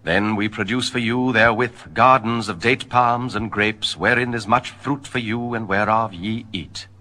Then we produce for you therewith gardens of date palms and grapes, wherein is much fruit for you, and whereof ye eat.